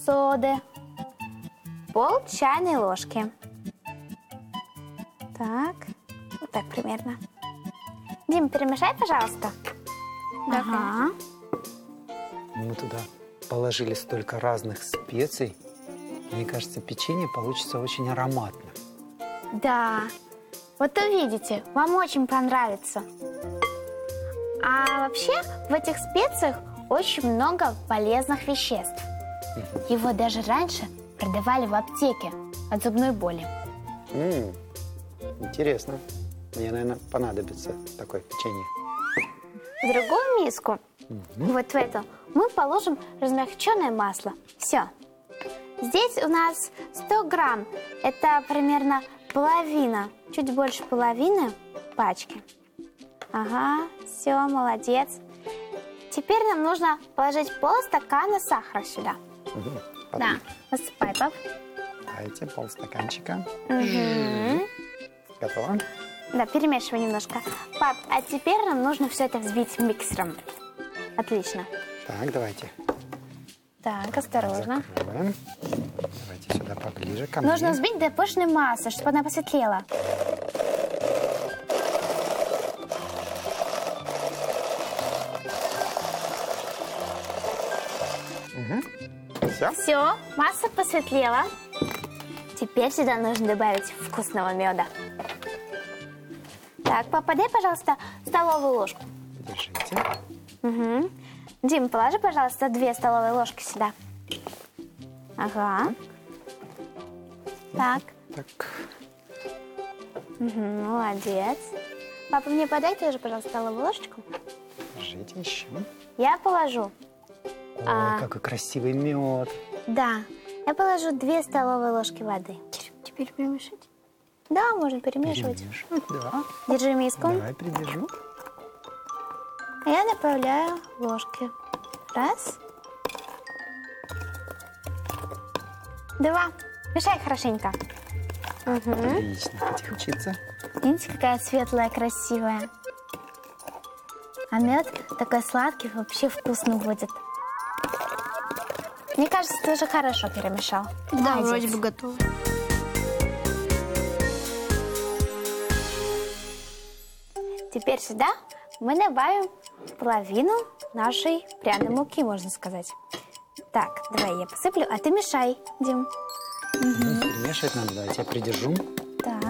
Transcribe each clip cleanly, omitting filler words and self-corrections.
соды, пол чайной ложки. Так, вот так примерно. Дим, перемешай, пожалуйста. Да, Ага. Мы туда положили столько разных специй. Мне кажется, печенье получится очень ароматно. Да, вот увидите, вам очень понравится. А вообще в этих специях очень много полезных веществ. Его даже раньше продавали в аптеке от зубной боли. Интересно. Мне, наверное, понадобится такое печенье. В другую миску, вот в эту, мы положим размягченное масло. Все. Здесь у нас 100 грамм. Это примерно половина, чуть больше половины пачки. Ага, все, молодец. Теперь нам нужно положить полстакана сахара сюда. Да, насыпай, пап. Давайте полстаканчика. Угу. Готово? Да, перемешивай немножко. Пап, а теперь нам нужно все это взбить миксером. Отлично. Так, давайте. Так, осторожно. Закроем. Давайте сюда поближе ко мне. Нужно взбить до пышной массы, чтобы она посветлела. Все? Все, масса посветлела. Теперь сюда нужно добавить вкусного меда. Так, папа, дай, пожалуйста, столовую ложку. Держите. Угу. Дим, положи, пожалуйста, 2 столовые ложки сюда. Ага. Так. Так. Угу, молодец. Папа, мне подай тоже, пожалуйста, столовую ложечку. Держите еще. Я положу. Ой, какой красивый мед. Да, я положу 2 столовые ложки воды. Теперь перемешать. Да, можно перемешивать. Перемешивать, да. Держи миску. Давай придержу. А я добавляю ложки. 1, 2. Мешай хорошенько. Угу. Отлично. Хотите учиться? Видите, какая светлая, красивая. А мед такой сладкий, вообще вкусно будет. Мне кажется, ты уже хорошо перемешал. Да, Молодец. вроде бы готово. Теперь сюда мы добавим половину нашей пряной муки, можно сказать. Так, давай я посыплю, а ты мешай, Дим. Перемешивать надо. Давайте я придержу. Так.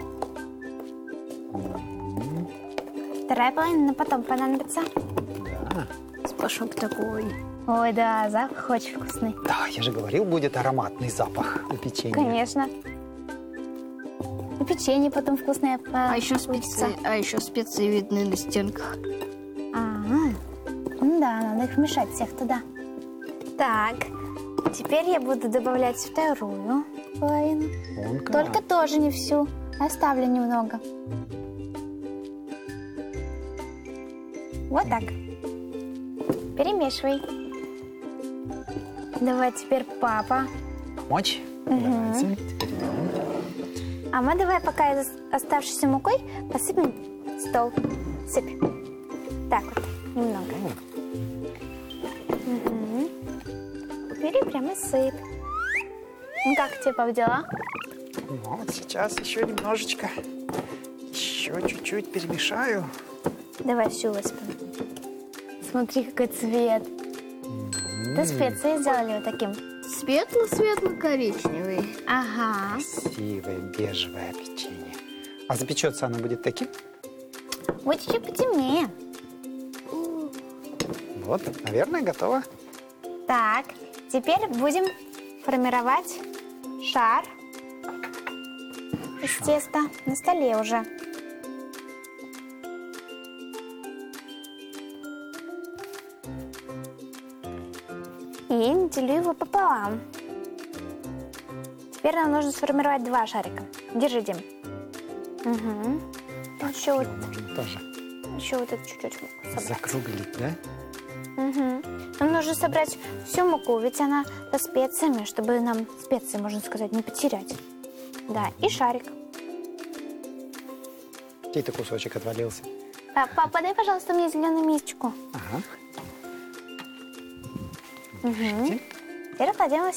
Вторая половина нам потом понадобится. Да. Сплошок такой. Ой, да, запах очень вкусный. Да, я же говорил, будет ароматный запах у печенья. Конечно. И печенье потом вкусное А еще получится. специи видны на стенках. Ну да, надо их мешать всех туда. Так, теперь я буду добавлять вторую половину. Вон как. Только тоже не всю. Оставлю немного. Вот так. Перемешивай. Давай теперь папа. Помочь? Давайте. Теперь я. А мы давай пока из оставшейся мукой посыпем стол. Сыпь. Так вот, немного. Бери прямо и сыпь. Ну как тебе, пап, дела? Вот сейчас еще немножечко. Еще чуть-чуть перемешаю. Давай всю высыпем. Смотри, какой цвет. Ты специи сделали вот таким. Светло-светло-коричневый. Ага. Красивое бежевое печенье. А запечется оно будет таким? Вот чуть-чуть потемнее. Вот, наверное, готово. Так, теперь будем формировать шар из теста на столе уже. И делю его пополам. Теперь нам нужно сформировать 2 шарика. Держи, Дим. Угу. Еще вот, Можно тоже вот это чуть-чуть собрать. закруглить, да? Угу. Нам нужно собрать всю муку, ведь она со специями, чтобы нам специи, можно сказать, не потерять. Да, и шарик. Где-то кусочек отвалился. Папа, подай, пожалуйста, мне зеленую мисочку. Ага. Угу. Теперь кладем